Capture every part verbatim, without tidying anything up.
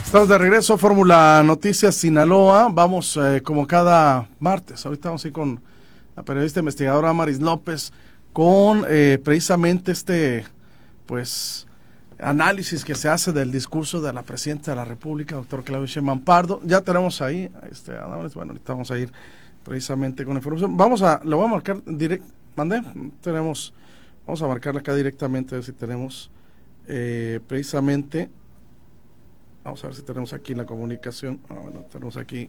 Estamos de regreso, Fórmula Noticias Sinaloa. Vamos eh, como cada martes. Ahorita vamos a ir con la periodista investigadora Amaris López con eh, precisamente este pues análisis que se hace del discurso de la presidenta de la República, doctor Claudia Sheinbaum Pardo. Ya tenemos ahí, este, bueno, ahorita vamos a ir precisamente con información. Vamos a, lo voy a marcar directo, ¿mandé? Tenemos, vamos a marcarla acá directamente, a ver si tenemos eh, precisamente. Vamos a ver si tenemos aquí la comunicación. Ah, bueno, tenemos aquí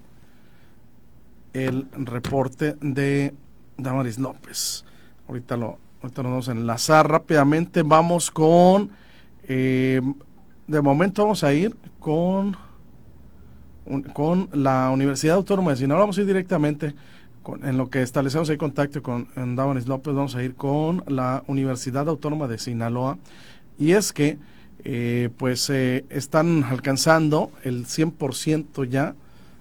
el reporte de Damaris López. Ahorita lo, ahorita nos vamos a enlazar rápidamente. Vamos con, eh, de momento vamos a ir con, un, con la Universidad Autónoma de Sinaloa. Vamos a ir directamente con, en lo que establecemos ahí contacto con Damaris López. Vamos a ir con la Universidad Autónoma de Sinaloa. Y es que Eh, pues eh, están alcanzando el cien por ciento ya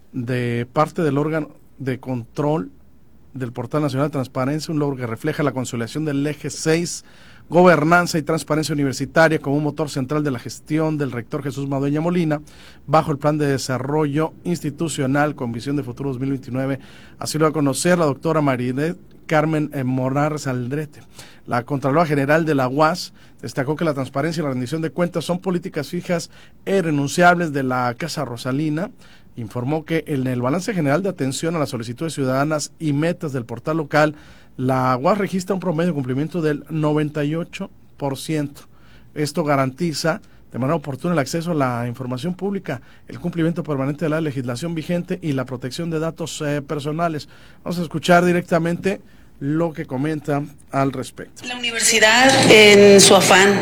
de parte del órgano de control del Portal Nacional de Transparencia, un logro que refleja la consolidación del eje seis, gobernanza y transparencia universitaria, como un motor central de la gestión del rector Jesús Madueña Molina, bajo el Plan de Desarrollo Institucional con Visión de Futuro dos mil veintinueve. Así lo va a conocer la doctora Maridet Carmen eh, Morales Aldrete. La Contralora General de la U A S destacó que la transparencia y la rendición de cuentas son políticas fijas e irrenunciables de la Casa Rosalina. Informó que en el balance general de atención a las solicitudes ciudadanas y metas del portal local, la U A S registra un promedio de cumplimiento del noventa y ocho por ciento. Esto garantiza de manera oportuna el acceso a la información pública, el cumplimiento permanente de la legislación vigente y la protección de datos eh, personales. Vamos a escuchar directamente lo que comenta al respecto. La universidad, en su afán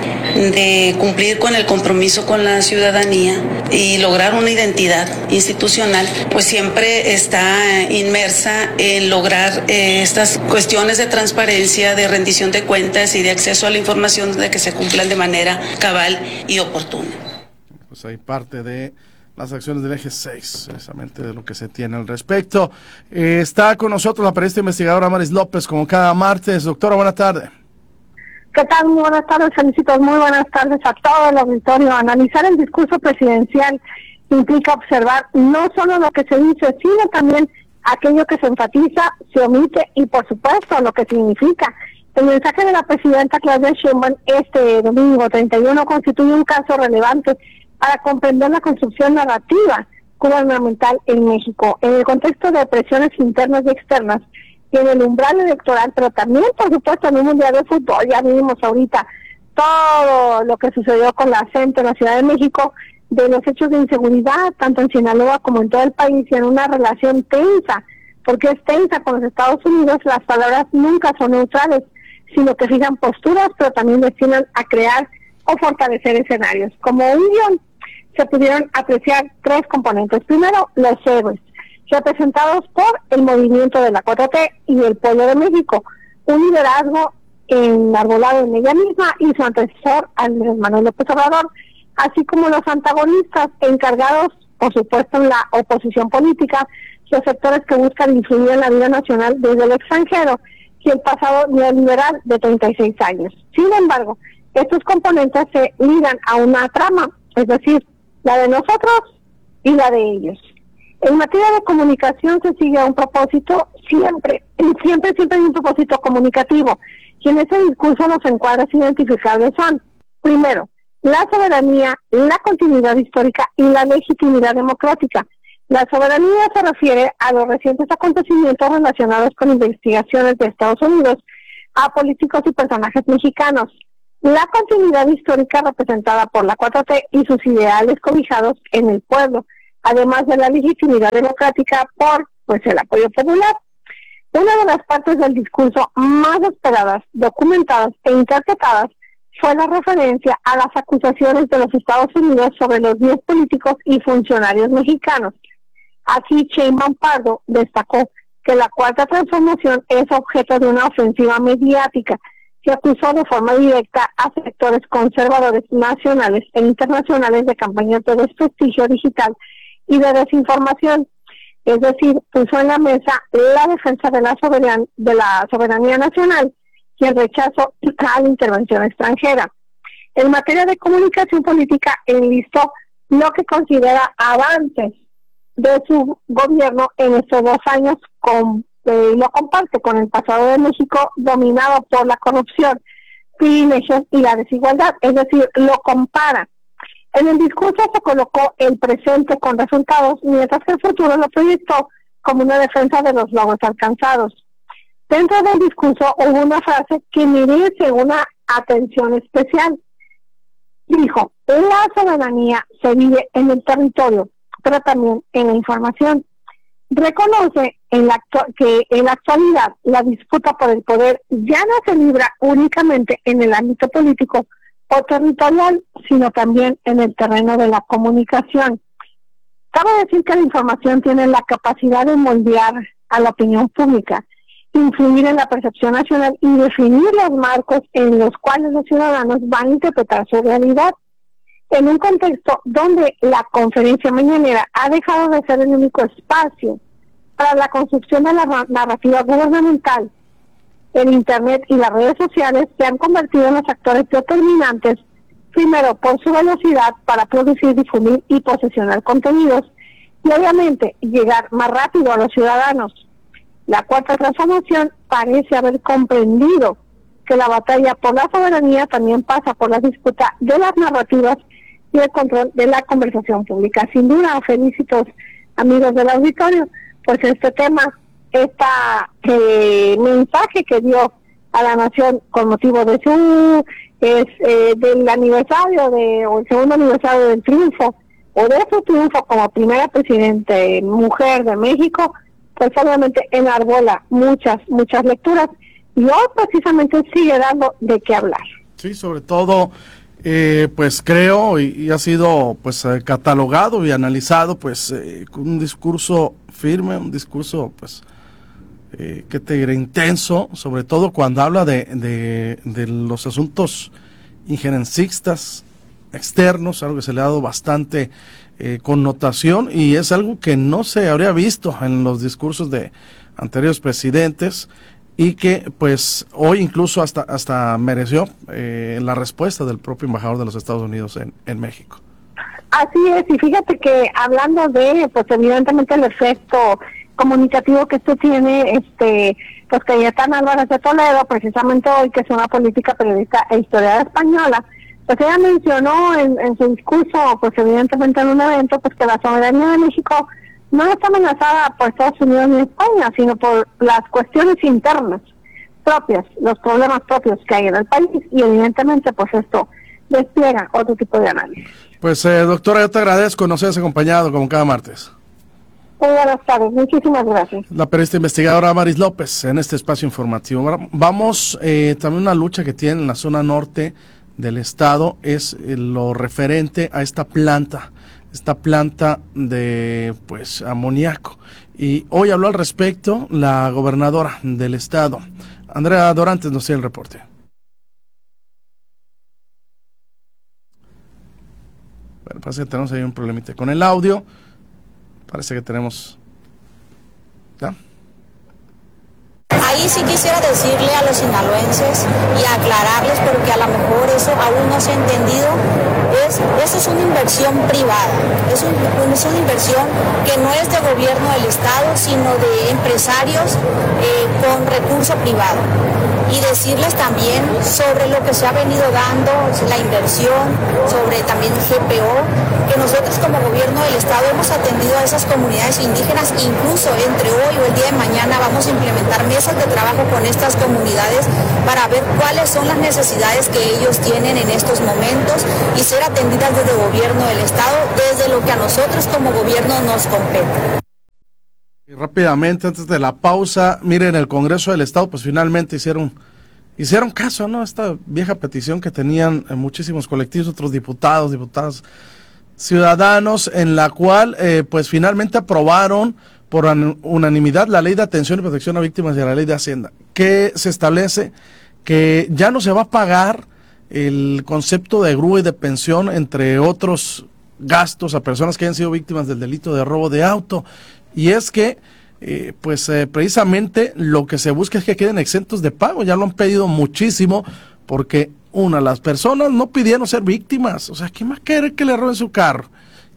de cumplir con el compromiso con la ciudadanía y lograr una identidad institucional, pues siempre está inmersa en lograr eh, estas cuestiones de transparencia, de rendición de cuentas y de acceso a la información, de que se cumplan de manera cabal y oportuna. Pues hay parte de las acciones del eje seis, precisamente de lo que se tiene al respecto. Eh, está con nosotros la periodista investigadora Amaris López, como cada martes. Doctora, buenas tardes. ¿Qué tal? Muy buenas tardes, felicitos. Muy buenas tardes a todo el auditorio. Analizar el discurso presidencial implica observar no solo lo que se dice, sino también aquello que se enfatiza, se omite y, por supuesto, lo que significa. El mensaje de la presidenta Claudia Sheinbaum este domingo treinta y uno constituye un caso relevante para comprender la construcción narrativa gubernamental en México, en el contexto de presiones internas y externas, y en el umbral electoral, pero también, por supuesto, en un mundial de fútbol. Ya vimos ahorita todo lo que sucedió con la CENTE en la Ciudad de México, de los hechos de inseguridad, tanto en Sinaloa como en todo el país, y en una relación tensa, porque es tensa con los Estados Unidos. Las palabras nunca son neutrales, sino que fijan posturas, pero también destinan a crear o fortalecer escenarios. Como un guión, se pudieron apreciar tres componentes. Primero, los héroes, representados por el movimiento de la cuatro T y el pueblo de México, un liderazgo enarbolado en ella misma y su antecesor, Andrés Manuel López Obrador, así como los antagonistas encargados, por supuesto, en la oposición política, los sectores que buscan influir en la vida nacional desde el extranjero y el pasado neoliberal de treinta y seis años. Sin embargo, estos componentes se ligan a una trama, es decir, la de nosotros y la de ellos. En materia de comunicación se sigue un propósito siempre, siempre, siempre hay un propósito comunicativo, y en ese discurso los encuadres identificables son, primero, la soberanía, la continuidad histórica y la legitimidad democrática. La soberanía se refiere a los recientes acontecimientos relacionados con investigaciones de Estados Unidos a políticos y personajes mexicanos. La continuidad histórica representada por la cuatro T y sus ideales cobijados en el pueblo, además de la legitimidad democrática por pues el apoyo popular. Una de las partes del discurso más esperadas, documentadas e interpretadas fue la referencia a las acusaciones de los Estados Unidos sobre los diez políticos y funcionarios mexicanos. Así, Sheinbaum Pardo destacó que la cuarta transformación es objeto de una ofensiva mediática que acusó de forma directa a sectores conservadores nacionales e internacionales de campañas de desprestigio digital y de desinformación. Es decir, puso en la mesa la defensa de la, soberan de la soberanía nacional y el rechazo a la intervención extranjera. En materia de comunicación política, enlistó lo que considera avances de su gobierno en estos dos años, con, eh, lo comparte con el pasado de México dominado por la corrupción, privilegios y la desigualdad, es decir, lo compara. En el discurso se colocó el presente con resultados, mientras que el futuro lo proyectó como una defensa de los logros alcanzados. Dentro del discurso hubo una frase que merece una atención especial. Dijo, la soberanía se vive en el territorio, pero también en la información. Reconoce en la que en la actualidad la disputa por el poder ya no se libra únicamente en el ámbito político o territorial, sino también en el terreno de la comunicación. Cabe decir que la información tiene la capacidad de moldear a la opinión pública, influir en la percepción nacional y definir los marcos en los cuales los ciudadanos van a interpretar su realidad. En un contexto donde la conferencia mañanera ha dejado de ser el único espacio para la construcción de la narrativa gubernamental, el Internet y las redes sociales se han convertido en los actores determinantes, primero por su velocidad para producir, difundir y posesionar contenidos, y obviamente llegar más rápido a los ciudadanos. La cuarta transformación parece haber comprendido que la batalla por la soberanía también pasa por la disputa de las narrativas y el control de la conversación pública. Sin duda, felicitos amigos del auditorio, pues este tema, este eh, mensaje que dio a la nación con motivo de su es, eh, del aniversario de o el segundo aniversario del triunfo o de su triunfo como primera presidente mujer de México, pues obviamente enarbola muchas muchas lecturas y hoy precisamente sigue dando de qué hablar. Sí, sobre todo eh, pues creo y, y ha sido pues eh, catalogado y analizado pues eh, con un discurso firme, un discurso pues eh, que te diré intenso, sobre todo cuando habla de, de, de los asuntos injerencistas externos, algo que se le ha dado bastante eh, connotación y es algo que no se habría visto en los discursos de anteriores presidentes y que pues hoy incluso hasta hasta mereció eh, la respuesta del propio embajador de los Estados Unidos en, en México. Así es, y fíjate que hablando de, pues evidentemente el efecto comunicativo que esto tiene, este, pues Cayetana Álvarez de Toledo, precisamente hoy, que es una política periodista e historiadora española, pues ella mencionó en, en su discurso, pues evidentemente en un evento, pues que la soberanía de México no está amenazada por Estados Unidos ni España, sino por las cuestiones internas propias, los problemas propios que hay en el país, y evidentemente pues esto despliega otro tipo de análisis. Pues eh, doctora, yo te agradezco, nos hayas acompañado como cada martes. Muy buenas tardes, muchísimas gracias. La periodista investigadora Amaris López en este espacio informativo. Vamos, eh, también una lucha que tiene en la zona norte del estado es eh, lo referente a esta planta, esta planta de pues amoníaco. Y hoy habló al respecto la gobernadora del estado, Andrea Dorantes, nos tiene el reporte. Bueno, parece que tenemos ahí un problemita con el audio. Parece que tenemos... ¿Ya? Ahí sí quisiera decirle a los sinaloenses y aclararles, porque a lo mejor eso aún no se ha entendido, es, eso es una inversión privada, es, un, es una inversión que no es de gobierno del estado, sino de empresarios eh, con recurso privado. Y decirles también sobre lo que se ha venido dando, la inversión, sobre también G P O, que nosotros como gobierno del estado hemos atendido a esas comunidades indígenas, incluso entre hoy o el día de mañana vamos a implementar mesas de trabajo con estas comunidades para ver cuáles son las necesidades que ellos tienen en estos momentos y ser atendidas desde el gobierno del estado, desde lo que a nosotros como gobierno nos compete. Y rápidamente, antes de la pausa, miren, el Congreso del Estado, pues finalmente hicieron hicieron caso, ¿no? Esta vieja petición que tenían eh, muchísimos colectivos, otros diputados, diputadas ciudadanos, en la cual, eh, pues finalmente aprobaron por unanimidad la Ley de Atención y Protección a Víctimas y la Ley de Hacienda, que se establece que ya no se va a pagar el concepto de grúa y de pensión, entre otros gastos, a personas que hayan sido víctimas del delito de robo de auto. Y es que, eh, pues eh, precisamente lo que se busca es que queden exentos de pago. Ya lo han pedido muchísimo porque, una, las personas no pidieron ser víctimas. O sea, ¿quién más quiere que le roben su carro?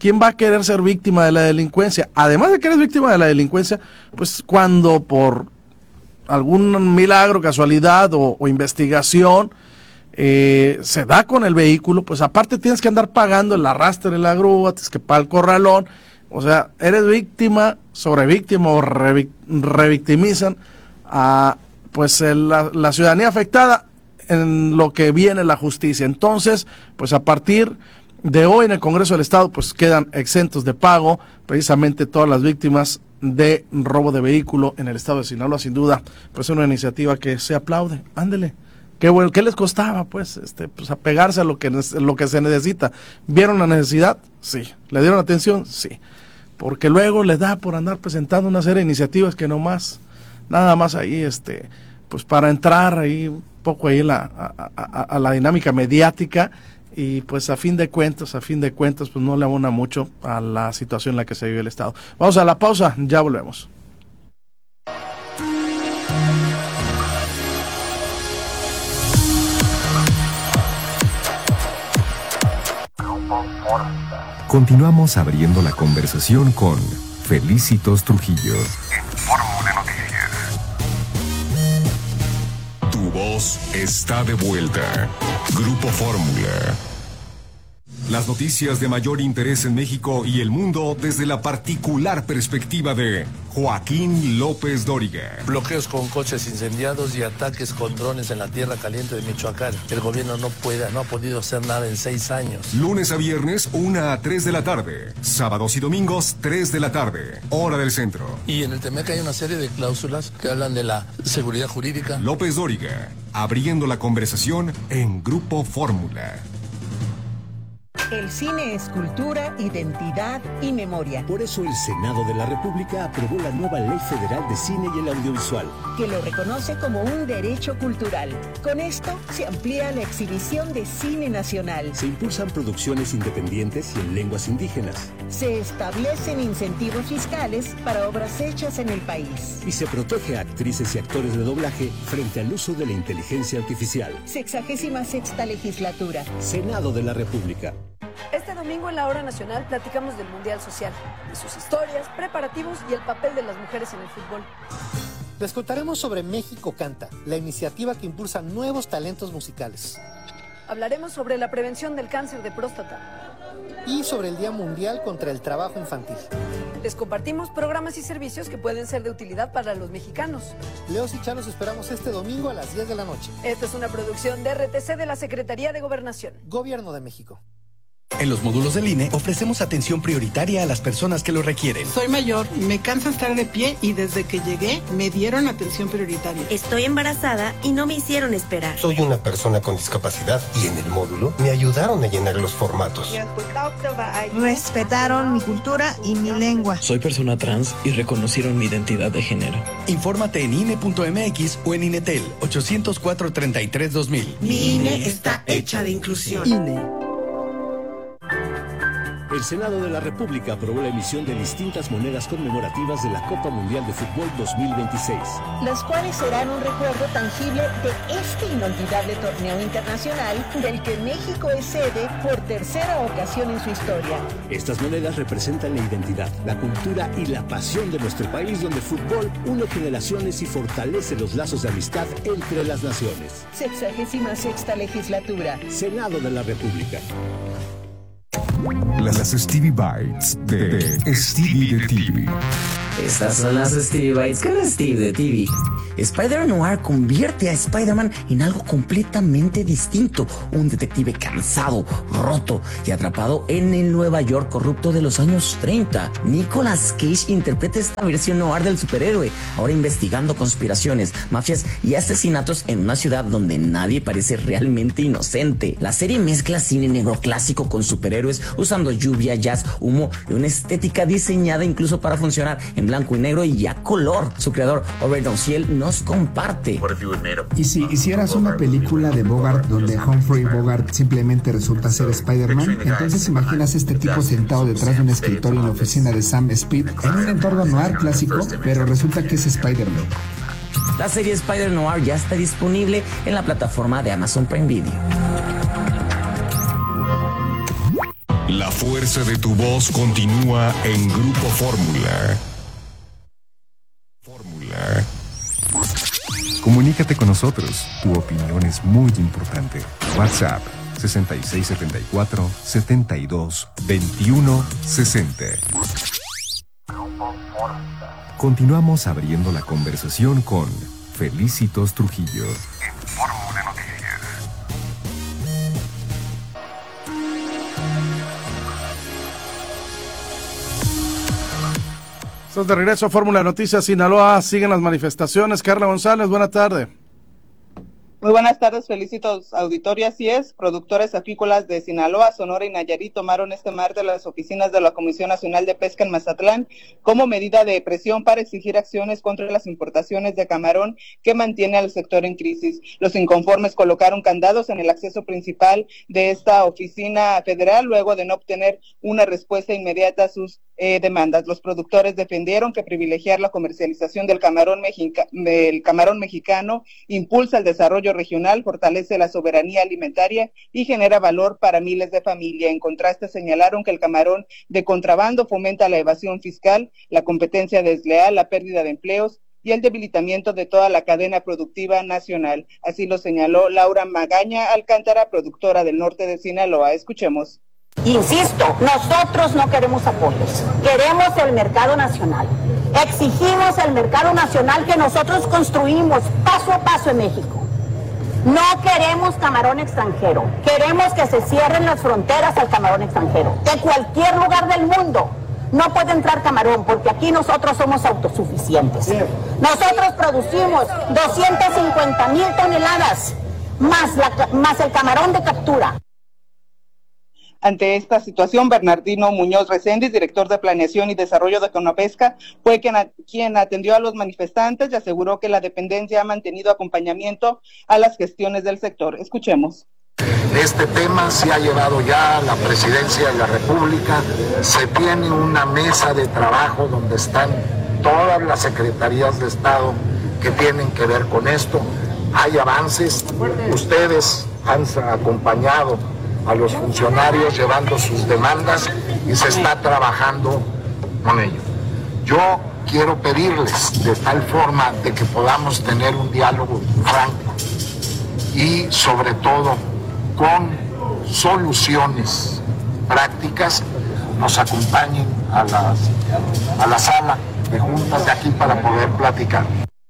¿quién va a querer ser víctima de la delincuencia? Además de que eres víctima de la delincuencia, pues cuando por algún milagro, casualidad o, o investigación eh, se da con el vehículo, pues aparte tienes que andar pagando el arrastre de la grúa, tienes que pagar el corralón. O sea, eres víctima, sobre víctima o revic, revictimizan a pues el, la, la ciudadanía afectada en lo que viene la justicia. Entonces, pues a partir de hoy en el Congreso del Estado, pues quedan exentos de pago precisamente todas las víctimas de robo de vehículo en el estado de Sinaloa. Sin duda, pues es una iniciativa que se aplaude. Ándele. Qué bueno, ¿qué les costaba? Pues, este, pues apegarse a lo que, lo que se necesita. ¿Vieron la necesidad? Sí. ¿Le dieron atención? Sí. Porque luego les da por andar presentando una serie de iniciativas que nomás, nada más ahí, este, pues para entrar ahí un poco ahí la, a, a, a la dinámica mediática, y pues a fin de cuentas, a fin de cuentas, pues no le abona mucho a la situación en la que se vive el Estado. Vamos a la pausa, ya volvemos. Continuamos abriendo la conversación con Felicitos Trujillo. En Fórmula Noticias. Tu voz está de vuelta. Grupo Fórmula. Las noticias de mayor interés en México y el mundo desde la particular perspectiva de Joaquín López Dóriga. Bloqueos con coches incendiados y ataques con drones en la tierra caliente de Michoacán. El gobierno no puede, no ha podido hacer nada en seis años. Lunes a viernes, una a tres de la tarde. Sábados y domingos, tres de la tarde. Hora del centro. Y en el Temec hay una serie de cláusulas que hablan de la seguridad jurídica. López Dóriga, abriendo la conversación en Grupo Fórmula. El cine es cultura, identidad y memoria. Por eso el Senado de la República aprobó la nueva Ley Federal de Cine y el Audiovisual, que lo reconoce como un derecho cultural. Con esto se amplía la exhibición de cine nacional. Se impulsan producciones independientes y en lenguas indígenas. Se establecen incentivos fiscales para obras hechas en el país. Y se protege a actrices y actores de doblaje frente al uso de la inteligencia artificial. Sexagésima sexta legislatura. Senado de la República. Este domingo en la Hora Nacional platicamos del Mundial Social, de sus historias, preparativos y el papel de las mujeres en el fútbol. Les contaremos sobre México Canta, la iniciativa que impulsa nuevos talentos musicales. Hablaremos sobre la prevención del cáncer de próstata. Y sobre el Día Mundial contra el Trabajo Infantil. Les compartimos programas y servicios que pueden ser de utilidad para los mexicanos. Leos y Chá los esperamos este domingo a las diez de la noche. Esta es una producción de R T C de la Secretaría de Gobernación. Gobierno de México. En los módulos del I N E ofrecemos atención prioritaria a las personas que lo requieren. Soy mayor, me cansa estar de pie y desde que llegué me dieron atención prioritaria. Estoy embarazada y no me hicieron esperar. Soy una persona con discapacidad y en el módulo me ayudaron a llenar los formatos. Respetaron mi cultura y mi lengua. Soy persona trans y reconocieron mi identidad de género. Infórmate en I N E punto M X o en INETEL ochocientos cuatro, treinta y tres, dos mil. Mi I N E está hecha de inclusión. I N E. El Senado de la República aprobó la emisión de distintas monedas conmemorativas de la Copa Mundial de Fútbol dos mil veintiséis. Las cuales serán un recuerdo tangible de este inolvidable torneo internacional del que México es sede por tercera ocasión en su historia. Estas monedas representan la identidad, la cultura y la pasión de nuestro país, donde el fútbol une generaciones y fortalece los lazos de amistad entre las naciones. Sexagésima sexta legislatura. Senado de la República. Las Stevie Bites de, de Stevie de T V. Estas son las Stevie Bites con Steve de T V. Spider-Noir convierte a Spider-Man en algo completamente distinto. Un detective cansado, roto y atrapado en el Nueva York corrupto de los años treinta. Nicolas Cage interpreta esta versión noir del superhéroe, ahora investigando conspiraciones, mafias y asesinatos en una ciudad donde nadie parece realmente inocente. La serie mezcla cine negro clásico con superhéroes, usando lluvia, jazz, humo y una estética diseñada incluso para funcionar en blanco y negro y a color. Su creador, Robert Downhill, nos comparte. ¿Y si hicieras una película de Bogart donde Humphrey Bogart simplemente resulta ser Spider-Man? Entonces imaginas este tipo sentado detrás de un escritorio en la oficina de Sam Speed en un entorno noir clásico, pero resulta que es Spider-Man. La serie Spider-Noir ya está disponible en la plataforma de Amazon Prime Video. La fuerza de tu voz continúa en Grupo Fórmula. Fórmula. Comunícate con nosotros. Tu opinión es muy importante. WhatsApp sesenta y seis setenta y cuatro, setenta y dos, veintiuno, sesenta. Continuamos abriendo la conversación con Felicitos Trujillo. En Fórmula Noticias. Estamos de regreso a Fórmula Noticias Sinaloa. Siguen las manifestaciones. Carla González, buena tarde. Muy buenas tardes, Felicitos auditorio. Así es, productores acuícolas de Sinaloa, Sonora y Nayarit tomaron este martes las oficinas de la Comisión Nacional de Pesca en Mazatlán como medida de presión para exigir acciones contra las importaciones de camarón que mantiene al sector en crisis. Los inconformes colocaron candados en el acceso principal de esta oficina federal luego de no obtener una respuesta inmediata a sus eh, demandas. Los productores defendieron que privilegiar la comercialización del camarón, mexica, del camarón mexicano impulsa el desarrollo regional, fortalece la soberanía alimentaria y genera valor para miles de familias. En contraste, señalaron que el camarón de contrabando fomenta la evasión fiscal, la competencia desleal, la pérdida de empleos y el debilitamiento de toda la cadena productiva nacional. Así lo señaló Laura Magaña Alcántara, productora del norte de Sinaloa. Escuchemos. Insisto, nosotros no queremos apoyos, queremos el mercado nacional. Exigimos el mercado nacional que nosotros construimos paso a paso en México. No queremos camarón extranjero, queremos que se cierren las fronteras al camarón extranjero. De cualquier lugar del mundo no puede entrar camarón porque aquí nosotros somos autosuficientes. Nosotros producimos doscientas cincuenta mil toneladas más, la, más el camarón de captura. Ante esta situación, Bernardino Muñoz Reséndiz, director de Planeación y Desarrollo de Conapesca, fue quien, a, quien atendió a los manifestantes y aseguró que la dependencia ha mantenido acompañamiento a las gestiones del sector. Escuchemos. Este tema se ha llevado ya a la Presidencia de la República, se tiene una mesa de trabajo donde están todas las secretarías de Estado que tienen que ver con esto. Hay avances, ustedes han acompañado a los funcionarios llevando sus demandas y se está trabajando con ello. Yo quiero pedirles de tal forma de que podamos tener un diálogo franco y sobre todo con soluciones prácticas, nos acompañen a, las, a la sala de juntas de aquí para poder platicar.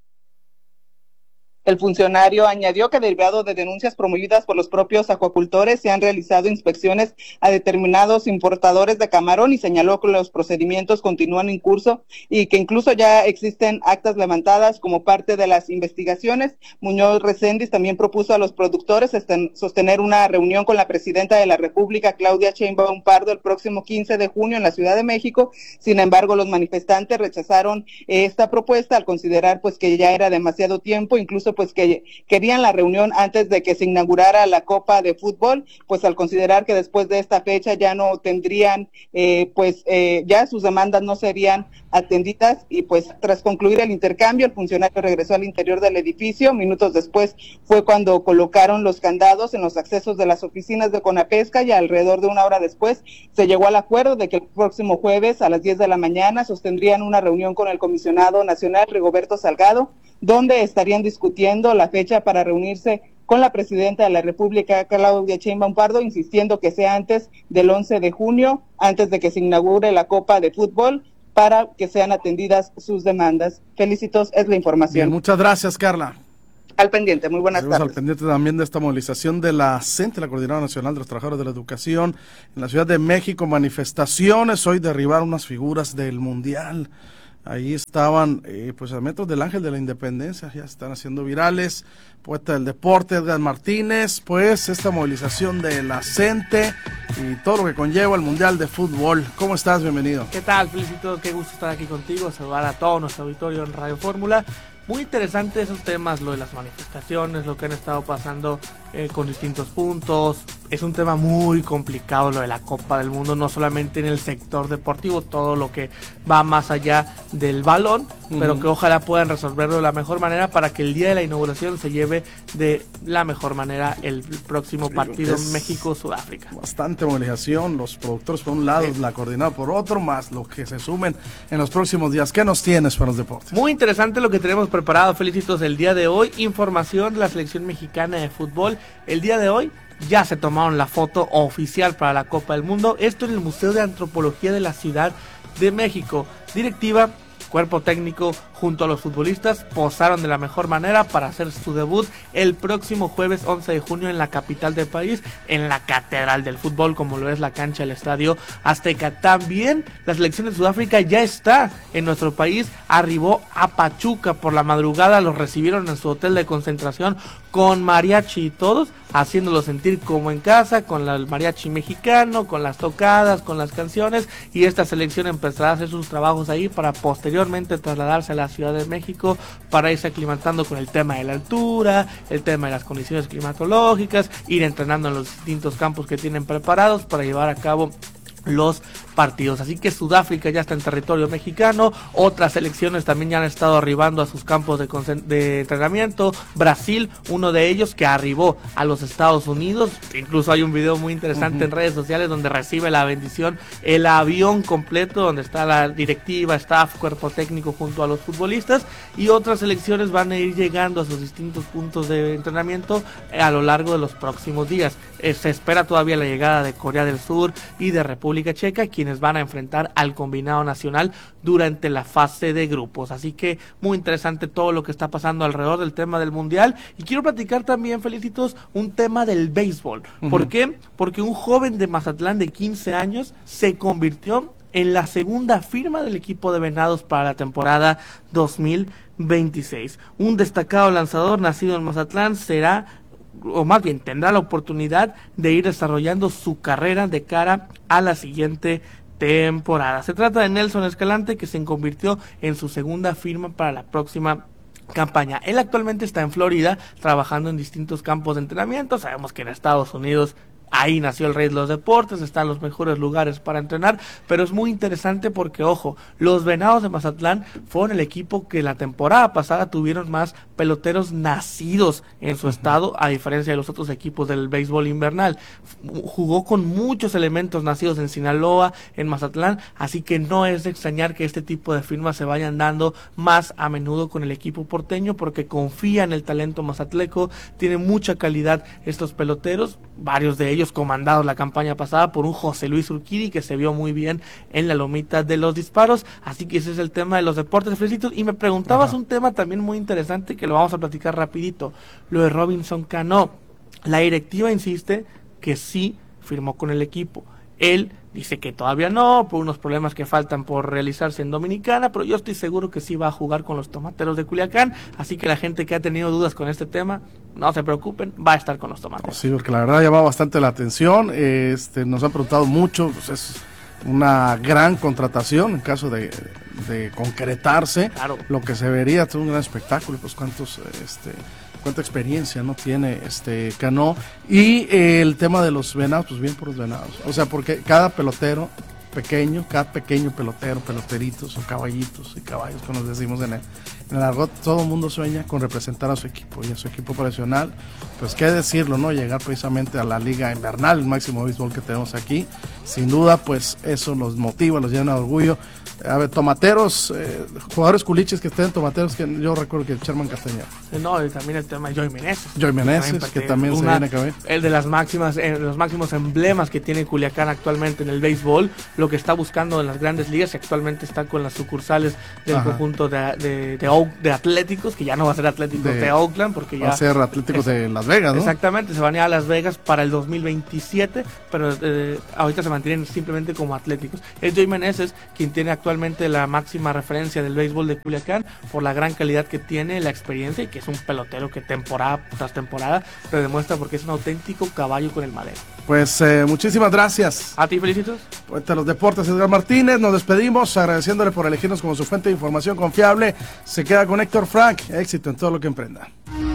El funcionario añadió que derivado de denuncias promovidas por los propios acuacultores se han realizado inspecciones a determinados importadores de camarón y señaló que los procedimientos continúan en curso y que incluso ya existen actas levantadas como parte de las investigaciones. Muñoz Reséndiz también propuso a los productores sostener una reunión con la presidenta de la República, Claudia Sheinbaum Pardo, el próximo quince de junio en la Ciudad de México. Sin embargo, los manifestantes rechazaron esta propuesta al considerar pues que ya era demasiado tiempo, incluso pues que querían la reunión antes de que se inaugurara la Copa de Fútbol, pues al considerar que después de esta fecha ya no tendrían, eh, pues eh, ya sus demandas no serían atendidas y pues tras concluir el intercambio el funcionario regresó al interior del edificio. Minutos después fue cuando colocaron los candados en los accesos de las oficinas de Conapesca y alrededor de una hora después se llegó al acuerdo de que el próximo jueves a las diez de la mañana sostendrían una reunión con el comisionado nacional Rigoberto Salgado, donde estarían discutiendo la fecha para reunirse con la presidenta de la República, Claudia Sheinbaum Pardo, insistiendo que sea antes del once de junio, antes de que se inaugure la Copa de Fútbol, para que sean atendidas sus demandas. Felicitos, es la información. Bien, muchas gracias, Carla. Al pendiente, muy buenas Seguimos tardes. Al pendiente también de esta movilización de la C E N T E, la Coordinadora Nacional de los Trabajadores de la Educación, en la Ciudad de México, manifestaciones, hoy derribaron unas figuras del Mundial. Ahí estaban, eh, pues a metros del Ángel de la Independencia, ya están haciendo virales, poeta del deporte, Edgar Martínez, pues esta movilización de la C E N T E y todo lo que conlleva el Mundial de Fútbol. ¿Cómo estás? Bienvenido. ¿Qué tal? Felicito, qué gusto estar aquí contigo, saludar a todo nuestro auditorio en Radio Fórmula. Muy interesante esos temas, lo de las manifestaciones, lo que han estado pasando eh, con distintos puntos. Es un tema muy complicado lo de la Copa del Mundo, no solamente en el sector deportivo, todo lo que va más allá del balón, uh-huh. pero que ojalá puedan resolverlo de la mejor manera para que el día de la inauguración se lleve de la mejor manera el próximo partido México-Sudáfrica. Bastante movilización, los productores por un lado, sí. la coordinada por otro, más lo que se sumen en los próximos días. ¿Qué nos tienes para los deportes? Muy interesante lo que tenemos preparado, Felicitos, el día de hoy. Información de la selección mexicana de fútbol. El día de hoy ya se tomaron la foto oficial para la Copa del Mundo. Esto en el Museo de Antropología de la Ciudad de México. Directiva, cuerpo técnico, junto a los futbolistas, posaron de la mejor manera para hacer su debut el próximo jueves once de junio en la capital del país, en la catedral del fútbol, como lo es la cancha del Estadio Azteca. También la selección de Sudáfrica ya está en nuestro país, arribó a Pachuca por la madrugada, los recibieron en su hotel de concentración con mariachi y todos, haciéndolo sentir como en casa, con la, el mariachi mexicano, con las tocadas, con las canciones, y esta selección empezará a hacer sus trabajos ahí para posteriormente trasladarse a la Ciudad de México para irse aclimatando con el tema de la altura, el tema de las condiciones climatológicas, ir entrenando en los distintos campos que tienen preparados para llevar a cabo los partidos. Así que Sudáfrica ya está en territorio mexicano, otras selecciones también ya han estado arribando a sus campos de, de entrenamiento. Brasil, uno de ellos que arribó a los Estados Unidos, incluso hay un video muy interesante uh-huh. en redes sociales donde recibe la bendición el avión completo, donde está la directiva, staff, cuerpo técnico junto a los futbolistas, y otras selecciones van a ir llegando a sus distintos puntos de entrenamiento a lo largo de los próximos días. Eh, se espera todavía la llegada de Corea del Sur y de República Checa, quienes van a enfrentar al combinado nacional durante la fase de grupos. Así que muy interesante todo lo que está pasando alrededor del tema del mundial, y quiero platicar también, Felicitos, un tema del béisbol. Uh-huh. ¿Por qué? Porque un joven de Mazatlán de quince años se convirtió en la segunda firma del equipo de Venados para la temporada dos mil veintiséis. Un destacado lanzador nacido en Mazatlán será, o más bien tendrá la oportunidad de ir desarrollando su carrera de cara a la siguiente temporada. Se trata de Nelson Escalante, que se convirtió en su segunda firma para la próxima campaña. Él actualmente está en Florida trabajando en distintos campos de entrenamiento. Sabemos que en Estados Unidos ahí nació el rey de los deportes, están los mejores lugares para entrenar, pero es muy interesante porque, ojo, los Venados de Mazatlán fueron el equipo que la temporada pasada tuvieron más peloteros nacidos en su estado, a diferencia de los otros equipos del béisbol invernal. Jugó con muchos elementos nacidos en Sinaloa, en Mazatlán, así que no es de extrañar que este tipo de firmas se vayan dando más a menudo con el equipo porteño, porque confía en el talento mazatleco, tiene mucha calidad estos peloteros, varios de ellos comandados la campaña pasada por un José Luis Urquidi que se vio muy bien en la lomita de los disparos. Así que ese es el tema de los deportes, Felicitos. Y me preguntabas Ajá. un tema también muy interesante que lo vamos a platicar rapidito, lo de Robinson Cano. La directiva insiste que sí firmó con el equipo. Él dice que todavía no, por unos problemas que faltan por realizarse en Dominicana, pero yo estoy seguro que sí va a jugar con los Tomateros de Culiacán, así que la gente que ha tenido dudas con este tema, no se preocupen, va a estar con los Tomateros. Sí, porque la verdad llama bastante la atención, este, nos han preguntado mucho, pues es una gran contratación en caso de, de concretarse, claro. Lo que se vería es un gran espectáculo, pues cuántos... este cuánta experiencia no tiene este Cano, y eh, el tema de los Venados, pues bien por los Venados, o sea, porque cada pelotero pequeño, cada pequeño pelotero, peloteritos o caballitos y caballos, como nos decimos en el, en el argot, todo el mundo sueña con representar a su equipo y a su equipo profesional, pues qué decirlo, ¿no? Llegar precisamente a la liga invernal, el máximo béisbol que tenemos aquí, sin duda, pues eso los motiva, los llena de orgullo. A ver, tomateros, eh, jugadores culiches que estén en tomateros, que yo recuerdo que Sherman Castañeda. No, y también el tema de Joey Meneses. Joey Meneses, que también una, se viene a caber. El de las máximas, eh, los máximos emblemas que tiene Culiacán actualmente en el béisbol, lo que está buscando en las grandes ligas, y actualmente está con las sucursales del Ajá. conjunto de, de, de, Oak, de Atléticos, que ya no va a ser Atléticos de, de Oakland, porque ya... Va a ser Atléticos es, de Las Vegas, ¿no? Exactamente, se van a ir a Las Vegas para el dos mil veintisiete, pero eh, ahorita se mantienen simplemente como Atléticos. Es Joey Meneses quien tiene actualmente la máxima referencia del béisbol de Culiacán por la gran calidad que tiene, la experiencia, y que es un pelotero que temporada tras temporada te demuestra porque es un auténtico caballo con el madero. Pues eh, muchísimas gracias. A ti, Felicitos. Poeta de los Deportes, Edgar Martínez. Nos despedimos agradeciéndole por elegirnos como su fuente de información confiable. Se queda con Héctor Frank. Éxito en todo lo que emprenda.